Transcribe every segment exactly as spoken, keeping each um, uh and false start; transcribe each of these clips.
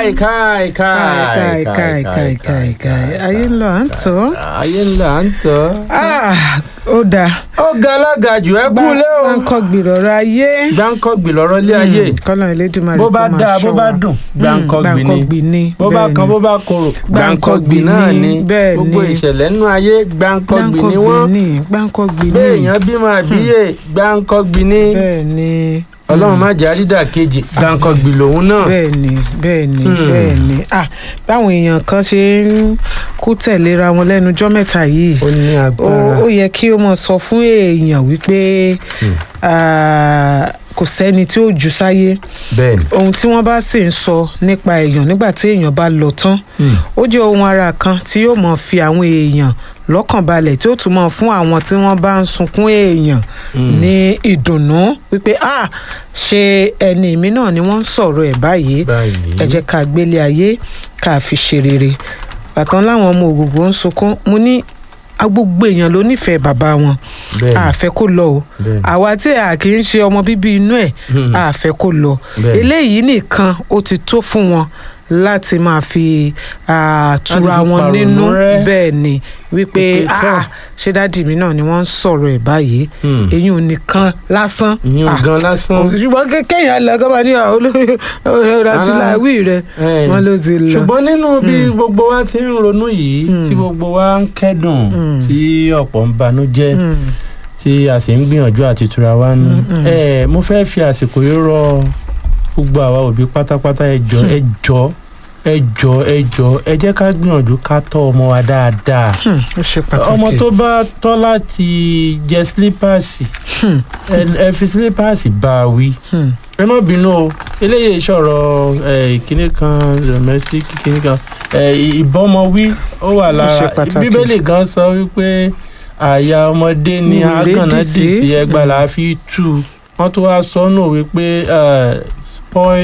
káì káì káì káì káì káì káì ayé ń lọ à ń tọ́. ayé ń lọ à ń tọ́. ó dáa. ó ga alága jù ẹ kúlé o. gbáǹkọ́ gbìlọ̀rọ̀ ayé. gbáǹkọ́ gbìlọ̀rọ̀ lé ayé. kọ́lọ̀ Elédùmarè bó bá dáa bó bá dùn gbáǹkọ́ gbì ni. bó bá kan bó bá korò gbáǹkọ́ gbì náà ni. gbogbo ìṣẹ̀lẹ̀ nínú ayé gbáǹkọ́ gbì ni wọ́n. gbáǹkọ́ gbì ni. béèyàn bímọ àbíyè gbáǹkọ́ gbì ni. bẹ́ẹ̀ ni. Ọlọ́run má jẹ́ àrídà kejì gbáǹkọ́ gbì lòun náà. bẹ́ẹ̀ ni bẹ́ẹ̀ ni bẹ́ẹ̀ ni ah báwọn èèyàn kan ṣe ń kú tẹ̀léra wọn lẹ́nu ọjọ́ mẹ́ta yìí ó ní agbára. ó yẹ kí ó mọ̀ sọ fún èèyàn wípé kò sẹ́ni tí ó jù sáyé ohun tí wọ́n bá sì ń sọ nípa èèyàn nígbà tí èèyàn bá lọ tán ó jẹ́ ohun ara kan tí yóò mọ̀ fi àwọn èèyàn lọ́kàn balẹ̀ tí ó tún mọ̀ fún àwọn tí wọ́n bá ń sunkún èèyàn ní ìdùnnú wípé ah ṣe ẹni mi náà ni wọ́n ń sọ̀rọ̀ ẹ̀ báyìí ẹ jẹ́ ká gbélé ayé ká fi ṣe rere bàtàn láwọn ọmọ Ògògó ń sunkún mo ní gbogbo èèyàn ló nífẹ̀ẹ́ bàbá wọn àfẹ́ kó lọ o àwa tí a kì í ṣe ọmọ bíbí inú ẹ̀ àfẹ́ kó lọ eléyìí nìkan ó ti tó fún wọn láti máa fi tura wọn nínú bẹ́ẹ̀ ni wípé ṣé dádì mi náà ni wọ́n ń sọ̀rọ̀ ẹ̀ báyìí èyí ò nìkan lásán ṣùgbọ́n kéèyàn lọ́gọ́ bá ní olóòrò àti làwí rẹ̀ wọ́n ló ti lọ. ṣùgbọ́n nínú bí gbogbo wa ti ń ronú yìí tí gbogbo wa ń kẹ́dùn tí ọ̀pọ̀ ń banújẹ́ tí a sì ń gbìyànjú àti tura wa nù mo fẹ́ fi àsìkò yìí rọ gbogbo àwa òbí pátápátá ẹ jọ̀ọ́ ẹ jọ̀ọ́ ẹ jọ̀ọ́ ẹ jọ̀ọ́ ẹ jẹ́ ká gbìyànjú ká tọ́ ọmọ wa dáadáa. ó ṣe pàtàkì. ọmọ tó bá tọ́ láti jẹ sílípàsì ẹ fi sílípàsì bá a wí. ẹ má bínú o eléyìí sọ̀rọ̀ ìkíní kan domestic kíní kan ìbọ́mọ wí ó wà lára bíbélì gan sọ wípé àyà ọmọdé ni àgànná dì sí ẹgbàá la fi tú wọ́n tó wá sọ́nù wípé spoil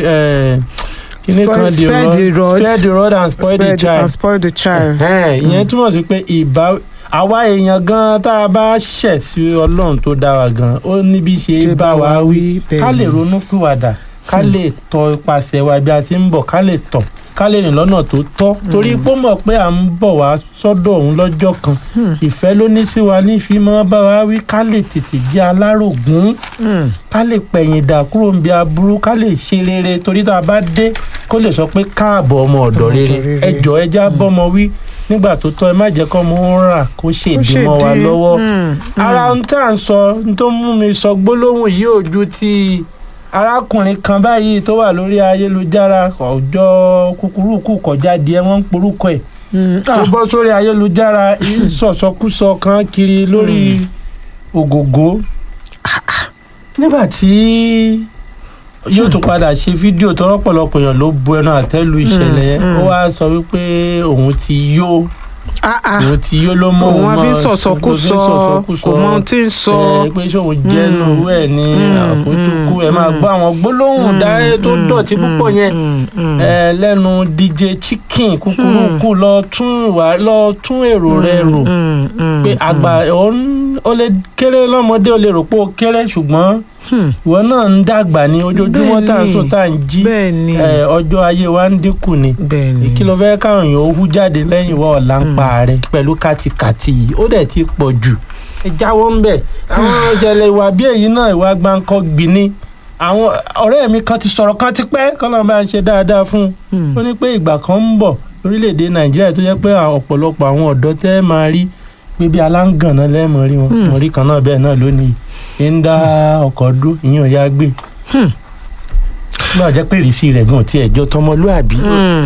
kini kan the rod spread the rod and spoil the child and spoil the child. ìyẹn túmọ̀ sí pé ìbá àwa èèyàn gan tá a bá ṣẹ̀ sí Ọlọ́run tó dá wa gan ó níbi ṣe bá wa wí ká lè ronú pìwàdà ká lè tọ ipasẹ̀ wa bí a ti ń bọ̀ ká lè tọ̀ ká lè rìn lọ́nà tó tọ́ torí pé ó mọ̀ pé à ń bọ̀ wá sọ́dọ̀ òun lọ́jọ́ kan ìfẹ́ ló ní sí wa ní fi mọ́ bá wa wí ká lè tètè jẹ́ alárògún ká lè pẹ̀yìn dà kúrò níbi aburú ká lè ṣe rere torí tá a bá dé kó lè sọ pé káàbọ̀ ọmọ ọ̀dọ̀ rere ẹ jọ̀ọ́ ẹ já bọ́mọ wí nígbà tó tọ́ ẹ má jẹ́ kọ́ mo ń rà kó ṣèdí mọ́ wa lọ́wọ́ ara ń tà ń sọ tó mú mi sọ gbólóhùn yìí ò ju ti arákùnrin kan báyìí tó wà lórí ayélujára ọjọ́ kúkúrú kù kọjá díẹ̀ wọ́n ń porúkọ ẹ̀ ó bọ́ sórí ayélujára ìsọ̀sọkúsọ kan kiri lórí Ògògó nígbà tí yóò tún padà ṣe fídíò tó rọ́pọ̀lọpọ̀ èèyàn ló bu ẹnu àtẹ́lu ìṣẹ̀lẹ̀ yẹn ó wá sọ wípé òun ti yó òun ti yó ló mọ òun fi sọ̀sọ̀kúsọ kò mọ ohun tí ń sọ pé ṣóun jẹ́nu owó ẹ̀ ní àpótúkú ẹ̀ máa gbọ́ àwọn gbólóhùn dáre tó dọ̀tí púpọ̀ yẹn lẹ́nu D J Chicken kúkúrú kù lọ tún wà lọ tún èrò rẹ̀ rò pé àgbà ó lè kéré lọ́mọdé ó lè rò pé ó kéré ṣùgbọ́n ìwọ náà ń dàgbà ní ojoojúmọ́ tá à ń sùn tá à ń jí ọjọ́ ayé wa ń dínkù ni ìkìlọ̀ fẹ́ káwọn èèyàn ó hú jáde lẹ́yìn ìwọ ọ̀la ń pa rẹ pẹ̀lú kàtìkàtì yìí ó dẹ̀ ti pọ̀ jù ẹ jáwọ́ ń bẹ̀ àwọn ìṣẹ̀lẹ̀ ìwà bí èyí náà ìwà gbáǹkọ́ gbìn ni àwọn ọ̀rẹ́ mi kan ti sọ̀rọ̀ kan ti pẹ́ kọ́nà bá ń ṣe dáadáa fún un ó ní pé ìgbà kan ń bọ̀ lórílẹ̀‐èdè Nàìjíríà tó jẹ́ pé ọ̀pọ̀lọpọ̀ àwọn ọ̀dọ́ tẹ́ máa rí pé bí aláǹgànná lẹ́ẹ̀mọ́ rí wọn wọn rí kan náà bẹ́ẹ̀ náà lónìí ń dá ọkọ̀ dúró ìyẹn ò yá gbé náà jẹ́ pé ìrísí rẹ̀ gan tí ẹ̀jọ́ tọmọlúàbí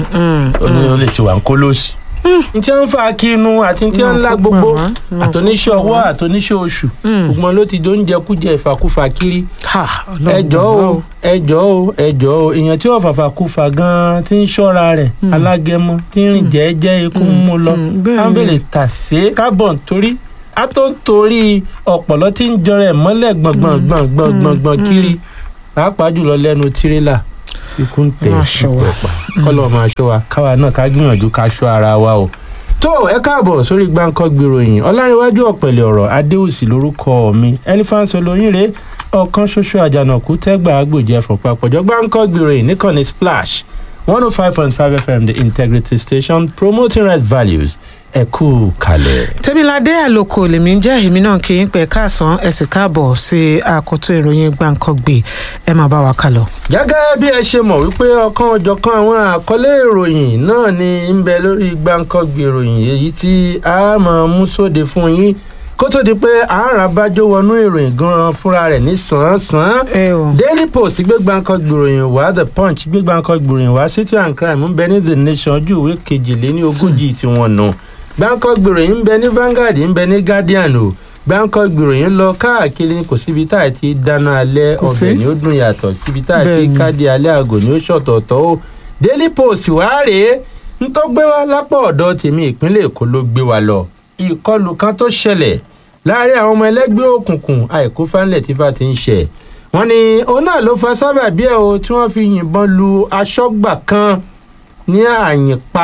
ó lè ti wà ń kó lóòsì n tí wọ́n ń fa kinu àti n tí wọ́n ń lá gbogbo àtòníṣẹ́ ọwọ́ àtòníṣẹ́ oṣù gbogbo ló ti dóúnjẹ kújẹ ìfàkúfà kiri ẹjọ́ o ẹjọ́ o ẹjọ́ o èèyàn tí wọ́n fàfàkúfà gan tí ń ṣọ́ra rẹ̀ alágẹmọ tí ń rìn jẹ́ẹ́jẹ́ ikú ń mú lọ ámbèlè tàṣé kábọ̀n torí a tó ń torí ọ̀pọ̀lọ́ tí ń jọrọ ẹ̀ mọ́lẹ̀ gbọ̀ngbọ̀ngbọ̀ngbọ̀ngbọ̀n kiri pàápàá jùlọ lẹ́nu tirẹ́là ikú ń tẹ̀ ìpẹ́ pa kọ́lọ́ máa ṣọ́ wa káwa náà ká gbìyànjú ká ṣọ́ ara wa o. tó ẹ káàbọ̀ sórí Gbáǹkọ́gbì ìròyìn ọlárẹ̀wájú ọ̀pẹ̀lẹ̀ ọ̀rọ̀ adéwùsì lórúkọ mi Elephant Olóyìnrè ọ̀kan ṣoṣo àjànàkú tẹ́gbà agbòjẹ́ fún papọ̀jọ́ Gbáǹkọ́gbì ìròyìn níkànnì Splash one oh five point five F M, the Integrity Station, promoting right values. Ẹ kú kalẹ̀. Tẹ́miládé Àlòkò lèmi ń jẹ́ èmi náà kí n pẹ́ káàsán ẹ sì káàbọ̀ sí àkótó ìròyìn gbàǹkangbè ẹ máa bá wa kálọ. Gẹ́gẹ́ bí ẹ ṣe mọ̀ wípé ọ̀kan ọ̀jọ̀kan àwọn àkọlé ìròyìn náà ni ń bẹ lórí gbàǹkangbè ìròyìn èyí tí a máa mú sóde fún yín kó tó di pé àárà bá jó wọnú ìròyìn gan fúnra rẹ̀ ní sàn-án-sàn. Daily Post gbé gbàǹkangbè ìròyìn wá, The Punch gbé gbàǹkangbè ìròyìn wá, City and Crime ń bẹ ní The Nation ojú ìwé kejìléní ogójì tí wọ́n nù. Gbàǹkangbè ìròyìn ń bẹ ní Vanguard ń bẹ ní Guardian o. Gbàǹkangbè ìròyìn lọ káàkiri kò síbi tá à ti dáná alẹ́ ọbẹ̀ ni ó dùn yàtọ̀ síbi tá à ti káàdì alẹ́ àgò ni ó ṣọ̀tọ̀ọ̀tọ̀ o. Daily Post wá rèé ń tó gbé wá lápá ọ̀dọ̀ tèmi ìpínlẹ̀ Èkó ló gbé wa lọ. Ìkọlù kan tó ṣẹlẹ̀ láàrin àwọn ọmọ ẹlẹ́gbẹ́ òkùnkùn àìkú fánlẹ̀ tí fà ti ń ṣẹ̀. Wọ́n ní òun náà ló fa sábàbí ẹ̀ o tí wọ́n fi yìnbọn lu aṣọ́gbà kan ní Àyìnpa.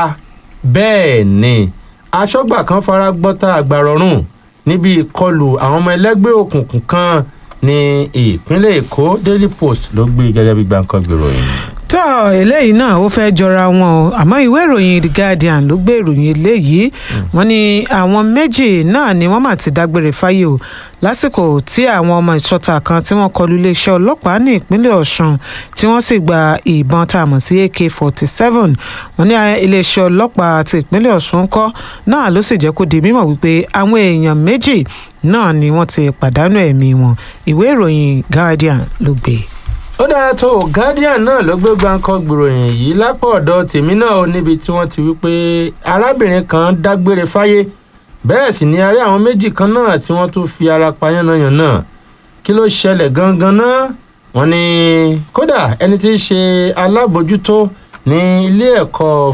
Bẹ́ẹ̀ ni aṣọ́gbà kan fara gbọ́ta àgbàrọ̀rùn níbi ìkọlù àwọn ọmọ ẹlẹ́gbẹ́ òkùnkùn kan ní ìpínlẹ̀ Èkó. Daily Post ló gbé gẹ́gẹ́ bí gbàǹkangbè ìròyìn. tó eléyìí náà ó fẹ́ jọra wọn o àmọ́ ìwé ìròyìn The Guardian ló gbé ìròyìn eléyìí wọ́n ní àwọn méjì náà ni wọ́n mà ti dágbére fáyé o lásìkò tí àwọn ọmọ ìṣọ̀tà kan tí wọ́n kọlu iléeṣẹ́ ọlọ́pàá ní ìpínlẹ̀ Ọ̀ṣun tí wọ́n sì gba ìbọn tá a mọ̀ sí A K forty-seven. wọ́n ní iléeṣẹ́ ọlọ́pàá ti ìpínlẹ̀ Ọ̀ṣun kọ́ náà ló sì jẹ́ kó di mímọ̀ wípé àwọn èèyàn méjì náà ni wọ́n ti pàdánù ẹ̀mí wọn. ìwé ìròyìn Guardian ló gbé. Ó dáa tó Guardian náà ló gbé gbàǹkangbè ìròyìn yìí lápá ọ̀dọ̀ tèmi náà níbi tí wọ́n ti wí pé arábìnrin kan dágbére fáyé bẹ́ẹ̀ sì ni a rí àwọn méjì kan náà tí wọ́n tún fi ara pa yánnayànna. Kí ló ṣẹlẹ̀ gangan náà? Wọ́n ní kódà ẹni tí í ṣe alábòjútó ní ilé ẹ̀kọ́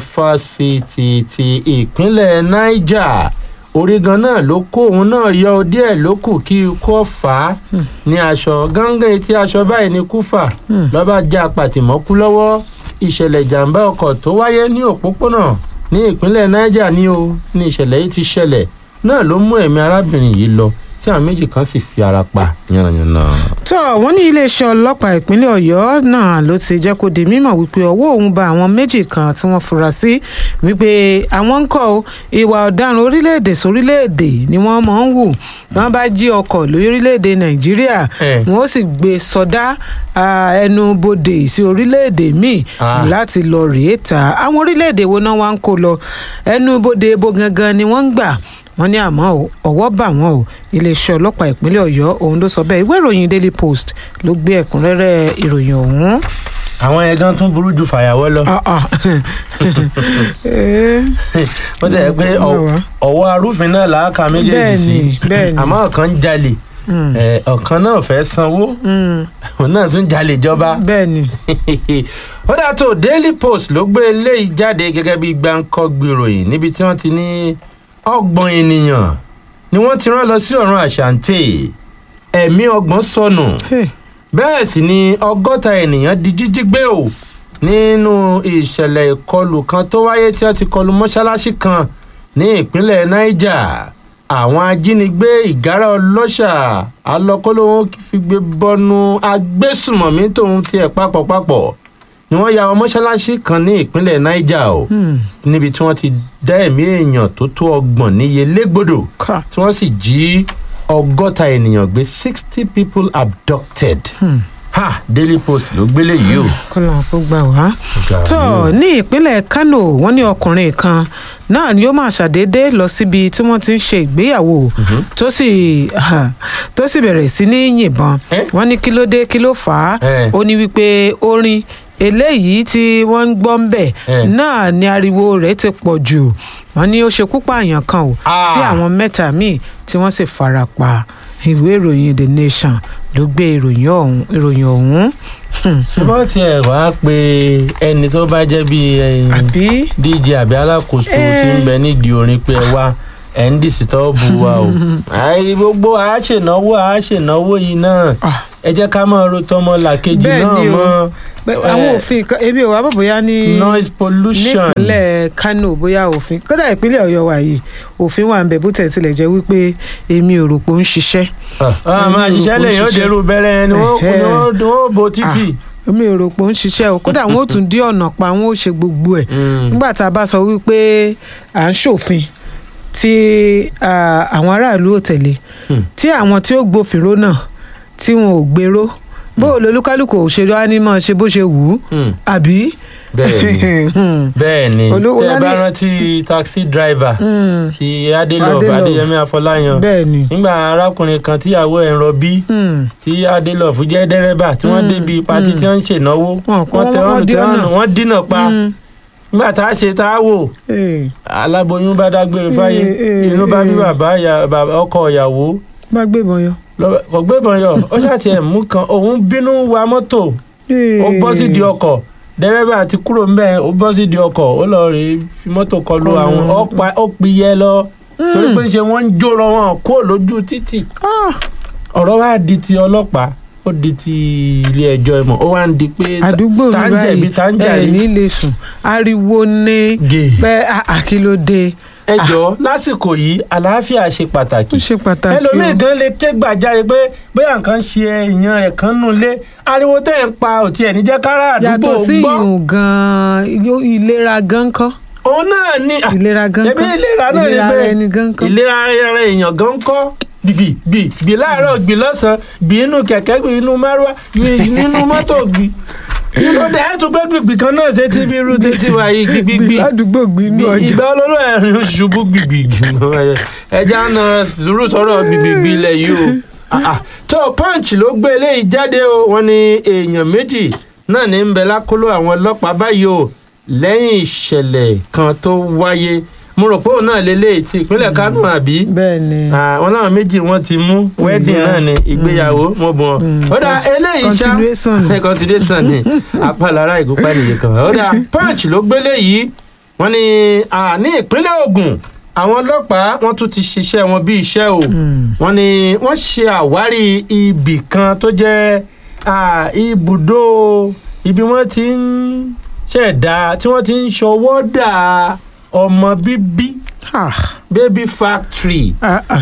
fásitì ti ìpínlẹ̀ Niger orí gan náà ló kó òun náà yọ díẹ̀ ló kù kí ikú ọ̀fà ní aṣọ gángan etí aṣọ báyìí ní kúfà lọ́ba já pàtìmọ́kú lọ́wọ́. Ìṣẹ̀lẹ̀ ìjàmbá ọkọ̀ tó wáyé ní òpópónà ní ìpínlẹ̀ Niger ní o ní ìṣẹ̀lẹ̀ yìí ti ṣẹlẹ̀ náà ló mú ẹ̀mí arábìnrin yìí lọ tí àwọn méjì kan sì fi ara pa yànnàyànnà. tó wọ́n ní iléeṣẹ́ ọlọ́pàá ìpínlẹ̀ Ọ̀yọ́ náà ló ti jẹ́ kó di mímọ̀ wípé ọwọ́ òun bá àwọn méjì kan tí wọ́n fura sí wípé àwọn ń kọ́ ìwà ọ̀daràn orílẹ̀-èdè sórílẹ̀-èdè ni wọ́n máa ń hù. wọ́n bá jí ọkọ̀ lórílẹ̀-èdè Nàìjíríà wọ́n ó sì gbé sọdá ẹnu bodè sí orílẹ̀-èdè míì láti lọ rèé ta. àwọn orílẹ̀-èdè wo náà wá ń kó lọ ẹnu bodè ebo gangan ni wọ́n ń gbà. wọ́n ní àmọ́ ọwọ́ bà wọ́n o. iléeṣẹ́ ọlọ́pàá ìpínlẹ̀ Ọ̀yọ́ òun ló sọ bẹ́ẹ̀. ìwé ìròyìn Daily Post ló gbé ẹ̀kúnrẹ́rẹ́ ìròyìn ọ̀hún. àwọn ẹ̀gán tún burú ju fàyàwọ́ lọ. wọ́n tẹ̀ pé ọwọ́ arúfin náà làákà méjèèjì sí àmọ́ ọ̀kan ń jalè ọ̀kan náà fẹ́ sanwó òun náà tún jalè jọba. ó dà tó Daily Post ló gbé eléyìí jáde gẹ́gẹ́ bí gbàǹkangbè ìròyìn níbi tí wọ́n ti ní ọgbọ̀n ènìyàn ni wọ́n ti rán lọ sí ọ̀run àṣàǹtẹ̀ ẹ̀mí ọgbọ̀n sọnù bẹ́ẹ̀ sì ni ọgọ́ta ènìyàn di jíjí gbé o nínú ìṣẹ̀lẹ̀ ìkọlù kan tó wáyé tí wọ́n ti kọlù mọ́ṣáláṣí kan ní ìpínlẹ̀ Niger. àwọn ajínigbé ìgárá ọlọ́ṣà alọ́kọ́lówó fi gbé bọ́nu agbésùmọ̀mí tòun tiẹ̀ papọ̀ papọ̀ ni wọ́n ya mọ́ṣáláṣí kan ní ìpínlẹ̀ Niger o níbi tí wọ́n ti dá ẹ̀mí èèyàn tó tó ọgbọ̀n níye légbodò tí wọ́n sì jí ọgọ́ta ènìyàn gbé sixty people abducted. Hmm. ha Daily Post ló gbélé yìí o. kọ́lá kó gbà wá. tó ní ìpínlẹ̀ Kano wọ́n ní ọkùnrin kan náà ni ó máa ṣàdédé lọ síbi tí wọ́n ti ń ṣe ìgbéyàwó tó sì tó sì bẹ̀rẹ̀ sí ní yìnbọn. wọ́n ní kí ló dé kí ló fà á. ó ní wípé orin eléyìí tí wọ́n ń gbọ́ ń bẹ̀ náà ni ariwo rẹ̀ ti pọ̀ jù. wọ́n ní ó ṣekú pààyàn kan o tí àwọn mẹ́ta míì tí wọ́n sì fara pa. ìwé ìròyìn The Nation ló gbé ìròyìn ọ̀hún ìròyìn ọ̀hún. ṣé bá tiẹ̀ wá pé ẹni tó bá jẹ́ bíi D J àbí alákòóso tí ń bẹ nídìí orin pé ẹ wá ẹ̀ ń dìsítọ́ọ̀bù wa o. àì gbogbo àáṣènáwó àáṣènáwó yìí náà ẹ jẹ́ ká máa ro tọmọ làkejì náà mọ́. àwọn òfin ebi ò wá bọ̀ bóyá ní noise pollution nípínlẹ̀ Kano bóyá òfin kódà ìpínlẹ̀ Ọ̀yọ́ wa yìí òfin wà ń bẹ̀ bó tẹ̀ tilẹ̀ jẹ́ wípé èmi ò rò pé ó ń ṣiṣẹ́. máa ṣiṣẹ́ lẹ́yìn ó dẹrù bẹ́rẹ̀ ni wọ́n bo títì. mi ò rò pé ó ń ṣiṣẹ́ o kódà wọn ò tún dí ọ̀nà pa wọn ò ṣe gbogbo ẹ̀ nígbà tá a bá sọ wípé à ń ṣòfin tí àwọn aráàlú ò tẹ̀lé tí àwọn tí ó gbófinró náà tí wọn ò gbèrò bó o lolúkálùkù òṣèré wa ní mọ̀ ṣe bó ṣe wù ú àbí. bẹ́ẹ̀ni bẹ́ẹ̀ni tẹ́ bá rántí taxi driver ti Adelove Adéyẹmí Afọláyan nígbà arákùnrin kan tíyàwó ẹ̀ ń rọbí tí Adelove jẹ́ dẹ́rẹ́bà tí wọ́n débi pátí tí wọ́n ń ṣènáwó wọ́n dínà pa nígbà tá a ṣe tá a wò aláboyún bá dágbére fáyé inú bá bí bàbá ọkọ ìyàwó bá gbébọn yọ kò gbébọn yọ ó ṣàtì ẹ̀ mú kan òun bínú wa mọ́tò ó bọ́ sídìí ọkọ̀ dẹ́rẹ́bà ti kúrò ń bẹ̀ ó bọ́ sídìí ọkọ̀ ó lọ rí fi mọ́tò kọlu àwọn ó piyẹ lọ torí pé ṣe wọ́n ń jó lọ wọn kó lójú títì ọ̀rọ̀ wa di ti ọlọ́pàá ó di ti ilé ẹjọ́ ìmọ̀ ó wá ń di pé àdúgbò mi báyìí ẹ̀ ní lè sùn ariwo ní bẹ́ẹ̀ àkìlódé. ẹ jọ̀ọ́ lásìkò yìí àlàáfíà ṣe pàtàkì ó ṣe pàtàkì ẹlòmíì gan lè ké gbàjáre pé bóyá nǹkan ṣe èèyàn rẹ̀ kan nù lé ariwo tẹ́ ń pa òtí ẹ̀ níjẹ́ kára àdúgbò gbọ́. yàtọ̀ sí ìhùn gan-an ìlera gan kọ́. òun náà ni ìlera gan kọ́ ẹbí ìlera náà ni pé ìlera ara èèyàn gan kọ́ gbì gbì gbì láàárọ̀ gbì lọ́sàn-án gbì inú kẹ̀kẹ́ gbì inú márúwá gbì nínú mọ́tò gbì ó dẹ̀ ẹ́ tún pé gbìgbì kan náà ṣe tí bí irú tètè wà yìí gbìgbì ládùúgbò gbì inú ọjà ìgbà olóró ẹ̀rín ṣubú gbìgbì ẹja náà sùúrù sọ̀rọ̀ gbìgbì ilẹ̀ yìí o tó Punch ló gbé eléyìí jáde o wọ́n ní èèyàn méjì náà ní ń bẹ lákòlò àwọn ọlọ́pàá báyìí o lẹ́yìn ìṣẹ̀lẹ̀ kan tó wáyé mo rò pé òun náà lélẹ́yìí ti ìpínlẹ̀ Kánò àbí bẹ́ẹ̀ni wọn láwọn méjì wọn ti mú wedding náà ní ìgbéyàwó mo bọ̀ ó dá eléyìí ṣá continuation ni apálára ìgúnpá nìyẹn kan ó dá Punch ló gbélé yìí wọ́n ní ní ìpínlẹ̀ Ògùn àwọn ọlọ́pàá wọ́n tún ti ṣiṣẹ́ wọn bí iṣẹ́ o wọ́n ní wọ́n ṣe àwárí ibì kan tó jẹ́ ibùdó ibi wọ́n ti ń ṣẹ̀dá tí wọ́n ti ń ṣọwọ́ dà ọmọ bíbí baby factory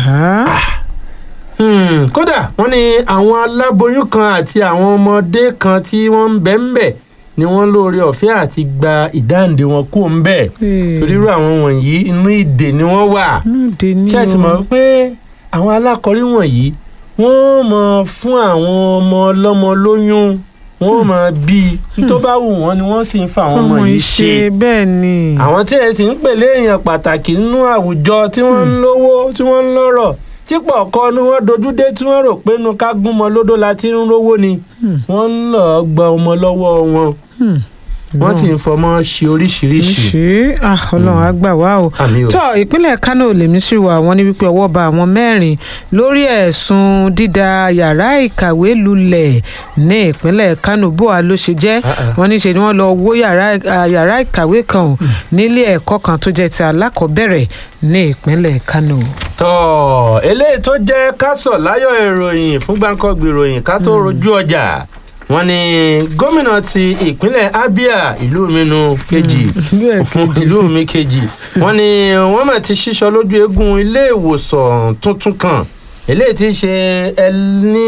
kódà wọ́n ní àwọn aláboyún kan àti àwọn ọmọdé kan tí wọ́n ń bẹ ń bẹ ni wọ́n lóore ọ̀fẹ́ àti gba ìdáǹdè wọn kú ń bẹ torí irú àwọn wọ̀nyí inú ìdè ni wọ́n wà ṣé ẹ ti mọ̀ pé àwọn alákọ̀rí wọ̀nyí wọ́n mọ̀ fún àwọn ọmọ ọlọ́mọ lóyún wọ́n máa bí i tó bá wù wọ́n ni wọ́n sì ń fa àwọn ọmọ yìí ṣe bẹ́ẹ̀ ni. àwọn tí ẹ sì ń pèlè èèyàn pàtàkì nínú àwùjọ tí wọ́n ń lówó tí wọ́n ń lọ́rọ̀ tí pọ̀kọ́ ni wọ́n dojú dé tí wọ́n rò pé inú ká gúnmọ lódó la ti ń rówó ni wọ́n ń lọ gba ọmọ lọ́wọ́ wọn wọ́n sì ń fọmọ ṣe oríṣiríṣi. ṣé Ọlọ́run á gbà wá o. tó ìpínlẹ̀ Kánò lèmi sì wà wọ́n ní wípé ọwọ́ bá àwọn mẹ́rin lórí ẹ̀sùn dídá yàrá ìkàwé lulẹ̀ ní ìpínlẹ̀ Kánò bó a ló ṣe jẹ́ wọ́n ní ṣe ni wọ́n lọ wó yàrá ìkàwé kan o nílé ẹ̀kọ́ kan tó jẹ́ ti alákọ̀ọ́bẹ̀rẹ̀ ní ìpínlẹ̀ Kánò. tó eléyìí tó jẹ́ ká sọ̀ láyọ̀ ìròyìn fún gbáǹkọ́gbì ìròyìn ká tó rojú ọjà wọ́n ní gómìnà ti ìpínlẹ̀ Abia ìlú mi nu kejì ìlú mi kejì wọ́n ní wọ́n mà ti ṣíṣọ lójú eégún ilé ìwòsàn tuntun kan eléyìí ti ṣe ẹni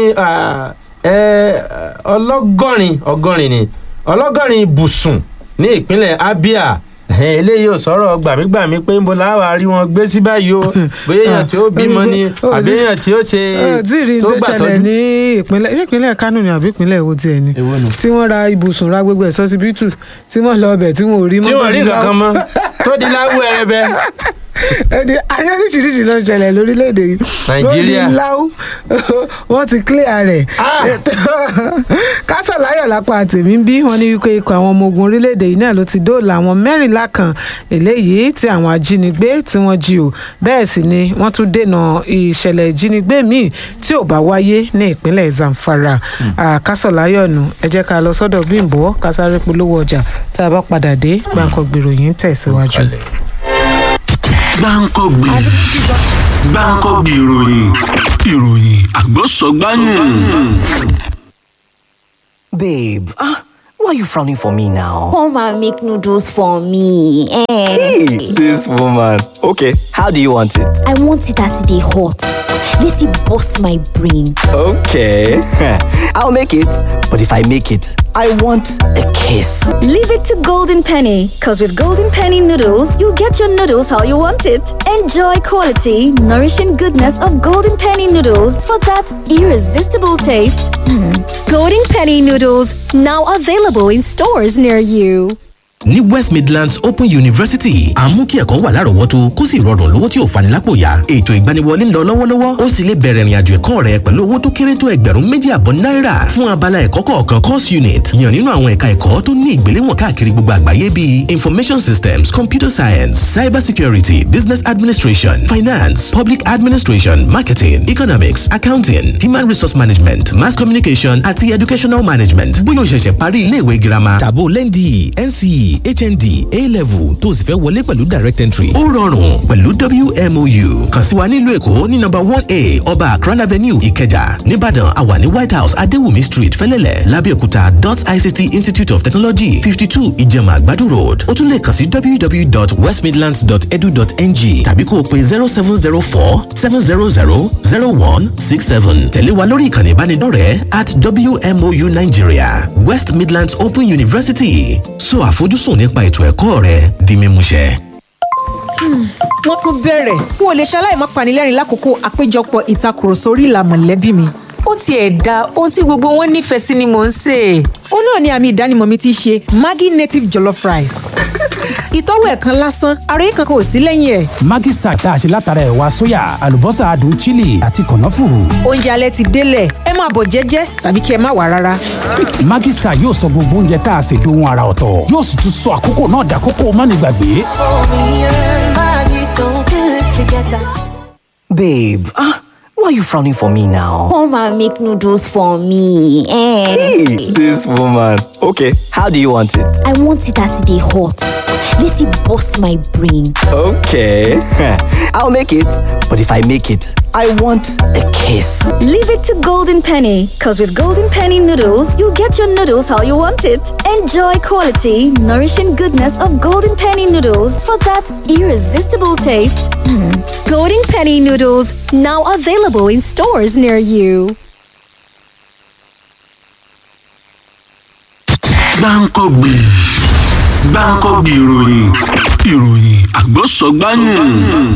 ọlọ́gọ́rin ọgọ́rin ni ọlọ́gọ́rin ibùsùn ní ìpínlẹ̀ Abia eléyìí ò sọ̀rọ̀ gbàmígbàmí pé ń bo láwa rí wọn gbé sí báyìí o bóyá èèyàn tí ó bímọ ni àbí èèyàn tí ó ṣe tó gbà tọ́jú. ní ìpínlẹ̀ ìpínlẹ̀ Kánò ni àbí ìpínlẹ̀ èwo tiẹ̀ ni tí wọ́n ra ibùsùn ra gbogbo ẹ̀ sọ́sibítù tí wọ́n lọ ọbẹ̀ tí wọ́n ò rí mọ́. tí wọ́n rí kankan mọ́ tó di láwù ẹrẹbẹ. ẹni ayé oríṣiríṣi ló ń ṣẹlẹ̀ lórílẹ̀‐èdè yìí Nàìjíríà lórí láwù wọ́n ti clear rẹ̀ kásọ̀ láyọ̀ lápá tèmi bí wọ́n ní wípé ikọ̀ àwọn ọmọ ogun orílẹ̀‐èdè yìí náà ló ti dóòlà àwọn mẹ́rìnlá kan eléyìí tí àwọn ajínigbé tí wọ́n jí o bẹ́ẹ̀ sì ni wọ́n tún dènà ìṣẹ̀lẹ̀ ìjínigbé míì tí ò bá wáyé ní ìpínlẹ̀ Zamfara kásọ̀ láyọ̀ nù ẹ jẹ́ ká lọ sọ́dọ̀ Bímbọ́ ká sáré polówó ọjà tá a bá padà dé Gbáǹkọ́gbì ìròyìn tẹ̀síwájú. Gbáǹkọ́gbì Gbáǹkọ́gbì ìròyìn ìròyìn àgbọ̀sọ̀gbáyìn. Babe, ah, why are you frowning for me now? Come and make noodles for me. Eh. Hey, this woman. Okay, how do you want it? I want it as they hot. Let it bust my brain. Okay, I'll make it. But if I make it, I want a kiss. Leave it to Golden Penny, because with Golden Penny noodles, you'll get your noodles how you want it. Enjoy quality, nourishing goodness of Golden Penny noodles for that irresistible taste. Mm. Golden Penny noodles, now available in stores near you. Ní West Midlands Open University à ń mú kí ẹ̀kọ́ wà lárọ̀ọ́wọ́tó kó sì rọrùn lówó tí ò fani lápò yá. Ètò ìgbaniwọlé ń lọ lọ́wọ́lọ́wọ́ ó sì lè bẹ̀rẹ̀ ìrìnàjò ẹ̀kọ́ rẹ pẹ̀lú owó tó kéré tó ẹgbẹ̀rún méjì àbọ̀ náírà fún abala ẹ̀kọ́ kọ̀ọ̀kan course unit yàn nínú àwọn ẹ̀ka ẹ̀kọ́ tó ní ìgbéléwọ̀n káàkiri gbogbo àgbáyé bíi information systems, computer science, cyber security, business administration, finance, public administration, marketing, economics, accounting, human resource management, mass communication àti educational management. Bóyá o ṣẹ̀ṣẹ̀ parí iléèwé girama tàbó lẹ́ndì N C E H N D A-level tó sì fẹ́ wọlé pẹ̀lú direct entry. Ó rọrùn pẹ̀lú W M O U. Kàn sí wa nílùú Èkó ní number one A Ọba Akran Avenue Ìkẹjà. Nìbàdàn àwa ní White House Adéwùmí Street Fẹ́lẹ́lẹ̀ Lábẹ́òkúta dot I C T Institute of Technology fifty two Ìjẹ̀mà Àgbàdo Road. Ó tún lè kàn sí w w w dot west midlands dot edu dot n g tàbí kó o pe zero seven zero four seven zero zero zero one six seven. Tẹ̀lé wa lórí ìkànnì ìbánidọ́rẹ̀ẹ́ at W M O U Nigeria. West Midlands Open University. So àfojúsùn nípa ètò ẹ̀kọ́ rẹ di mímúṣẹ. Wọ́n tún bẹ̀rẹ̀ n ò lè ṣaláì má panilẹ́rìn lákòókò àpéjọpọ̀ ìtakùrọ̀sọ orí ìlà mọ̀lẹ́bí mi. Ó tiẹ̀ da ohun tí gbogbo wọn nífẹ̀ẹ́ sí ni mò ń sè. Ó náà ni àmì ìdánimọ̀ mi ti ṣe Maggi native jollof rice. Ìtọ́wò ẹ̀kan lásán ara yìí kankan ò sí lẹ́yìn ẹ̀. Maggi Star tá a ṣe látara ẹ̀wà sóyà àlùbọ́sà adùn chili àti kànáfùrù. Oúnjẹ alẹ́ ti délẹ̀ ẹ máa bọ̀ jẹ́jẹ́ tàbí kí ẹ má wá rárá. Maggi Star yóò sọ gbogbo oúnjẹ tá a ṣe dohun àrà ọ̀tọ̀ yóò sì tún sọ àkókò náà dàkókò mánigbàgbé. Babe, ah, why are you frowning for me now? Come and make noodles for me. Eh. Hey, this woman. Okay, how do you want it? I want it as they hot. Let it bust my brain. Okay, I'll make it. But if I make it, I want a kiss. Leave it to Golden Penny, because with Golden Penny noodles, you'll get your noodles how you want it. Enjoy quality, nourishing goodness of Golden Penny noodles for that irresistible taste. Mm. Golden Penny noodles, now available in stores near you. Gbáǹkọ́gbì Gbáǹkọ́gbì ìròyìn ìròyìn àgbọ̀sọ̀gbáyìn.